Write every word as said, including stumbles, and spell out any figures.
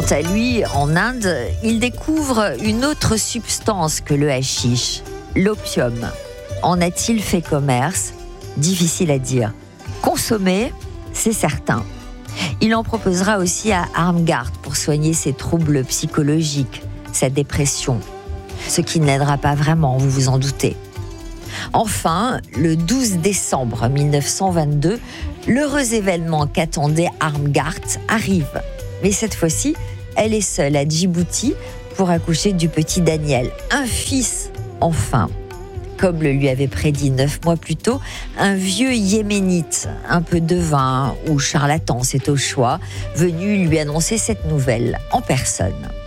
Quant à lui, en Inde, il découvre une autre substance que le hashish, l'opium. En a-t-il fait commerce ? Difficile à dire. Consommer, c'est certain. Il en proposera aussi à Armgard pour soigner ses troubles psychologiques, sa dépression. Ce qui ne l'aidera pas vraiment, vous vous en doutez. Enfin, le douze décembre mille neuf cent vingt-deux, l'heureux événement qu'attendait Armgard arrive. Mais cette fois-ci, elle est seule à Djibouti pour accoucher du petit Daniel, un fils enfin. Comme le lui avait prédit neuf mois plus tôt, un vieux yéménite, un peu devin ou charlatan, c'est au choix, venu lui annoncer cette nouvelle en personne.